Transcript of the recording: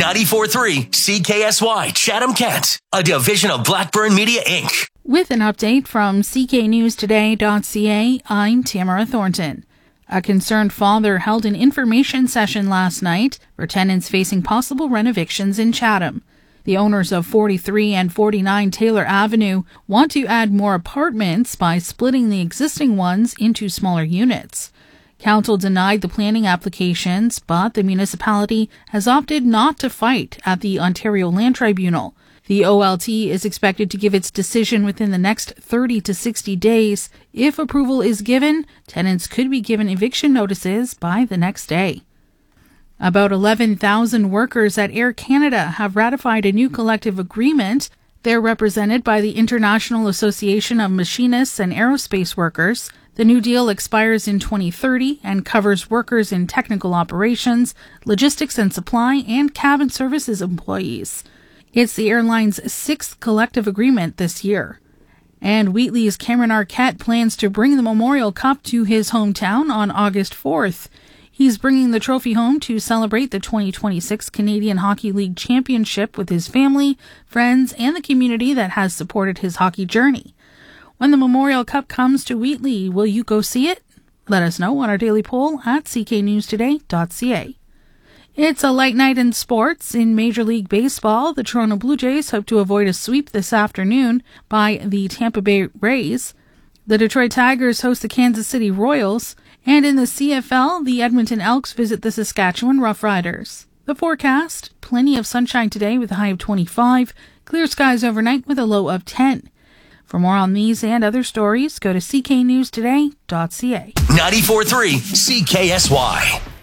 94.3 CKSY Chatham-Kent, a division of Blackburn Media, Inc. With an update from cknewstoday.ca, I'm Tamara Thornton. A concerned father held an information session last night for tenants facing possible rent evictions in Chatham. The owners of 43 and 49 Taylor Avenue want to add more apartments by splitting the existing ones into smaller units. Council denied the planning applications, but the municipality has opted not to fight at the Ontario Land Tribunal. The OLT is expected to give its decision within the next 30 to 60 days. If approval is given, tenants could be given eviction notices by the next day. About 11,000 workers at Air Canada have ratified a new collective agreement. They're represented by the International Association of Machinists and Aerospace Workers. The new deal expires in 2030 and covers workers in technical operations, logistics and supply, and cabin services employees. It's the airline's sixth collective agreement this year. And Wheatley's Cameron Arquette plans to bring the Memorial Cup to his hometown on August 4th. He's bringing the trophy home to celebrate the 2026 Canadian Hockey League Championship with his family, friends, and the community that has supported his hockey journey. When the Memorial Cup comes to Wheatley, will you go see it? Let us know on our daily poll at cknewstoday.ca. It's a light night in sports. In Major League Baseball, the Toronto Blue Jays hope to avoid a sweep this afternoon by the Tampa Bay Rays. The Detroit Tigers host the Kansas City Royals. And in the CFL, the Edmonton Elks visit the Saskatchewan Roughriders. The forecast, plenty of sunshine today with a high of 25, clear skies overnight with a low of 10. For more on these and other stories, go to cknewstoday.ca. 94.3 CKSY.